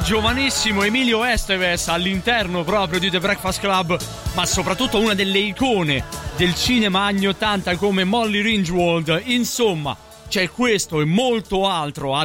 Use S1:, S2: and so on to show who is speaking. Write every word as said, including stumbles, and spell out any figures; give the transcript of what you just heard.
S1: giovanissimo Emilio Estevez all'interno proprio di The Breakfast Club, ma soprattutto una delle icone del cinema anni ottanta come Molly Ringwald. Insomma, c'è questo e molto altro